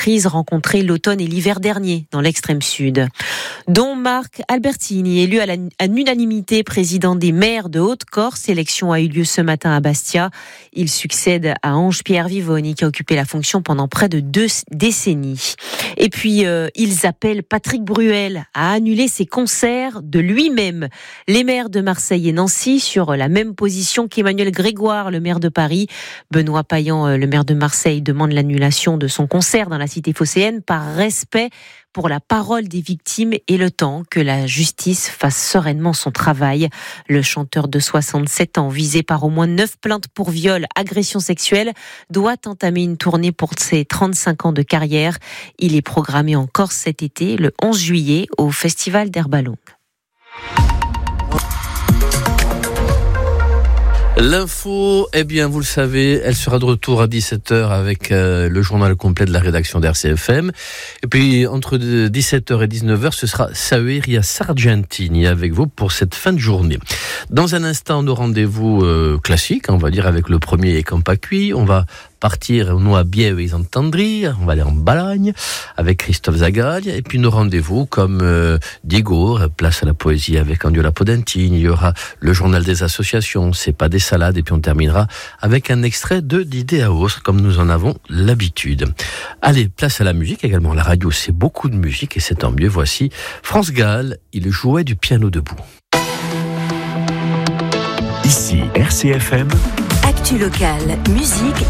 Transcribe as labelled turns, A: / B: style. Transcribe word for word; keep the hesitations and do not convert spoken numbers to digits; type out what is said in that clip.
A: crise rencontrée l'automne et l'hiver dernier dans l'extrême sud. Dont Marc Albertini, élu à, la, à l'unanimité président des maires de Haute-Corse. L'élection a eu lieu ce matin à Bastia. Il succède à Ange-Pierre Vivoni qui a occupé la fonction pendant près de deux décennies. Et puis, euh, ils appellent Patrick Bruel à annuler ses concerts de lui-même. Les maires de Marseille et Nancy sur la même position qu'Emmanuel Grégoire, le maire de Paris. Benoît Payan, le maire de Marseille, demande l'annulation de son concert dans la cité phocéenne par respect pour la parole des victimes et le temps que la justice fasse sereinement son travail. Le chanteur de soixante-sept ans, visé par au moins neuf plaintes pour viol, agression sexuelle, doit entamer une tournée pour ses trente-cinq ans de carrière. Il est programmé en Corse cet été, le onze juillet, au Festival d'Herbalongue.
B: L'info, eh bien, vous le savez, elle sera de retour à dix-sept heures avec euh, le journal complet de la rédaction d'R C F M. Et puis, entre dix-sept heures et dix-neuf heures, ce sera Saveria Sargentini avec vous pour cette fin de journée. Dans un instant, nos rendez-vous euh, classiques, on va dire, avec le premier Campa Cuit. On va partir nous à Bièvre et Entendry, on va aller en Balagne avec Christophe Zagalia, et puis nos rendez-vous comme euh, Diego, place à la poésie avec Andiola Podentini, il y aura le journal des associations, c'est pas des salades, et puis on terminera avec un extrait de d'Ideaos, comme nous en avons l'habitude. Allez, place à la musique également, la radio c'est beaucoup de musique et c'est tant mieux, voici France Gall, il jouait du piano debout.
C: Ici R C F M.
D: Actu locale, musique